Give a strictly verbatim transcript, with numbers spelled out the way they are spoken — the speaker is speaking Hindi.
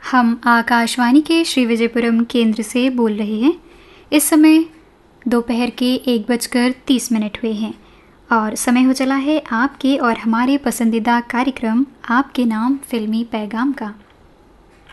हम आकाशवाणी के श्री विजयपुरम केंद्र से बोल रहे हैं। इस समय दोपहर के एक बजकर तीस मिनट हुए हैं और समय हो चला है आपके और हमारे पसंदीदा कार्यक्रम आपके नाम फिल्मी पैगाम का।